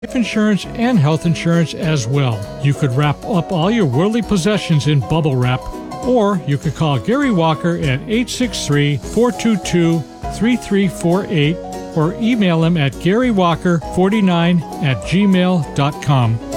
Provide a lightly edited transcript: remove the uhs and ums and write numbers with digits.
life insurance and health insurance as well. You could wrap up all your worldly possessions in bubble wrap, or you could call Gary Walker at 863-422-3348 or email him at garywalker49@gmail.com.